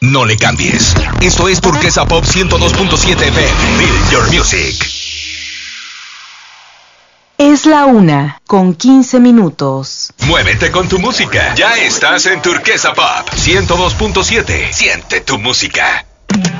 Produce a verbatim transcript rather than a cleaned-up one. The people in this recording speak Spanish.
No le cambies. Esto es Turquesa Pop ciento dos punto siete F M. Feel your music. Es la una, con quince minutos. Muévete con tu música. Ya estás en Turquesa Pop ciento dos punto siete. Siente tu música.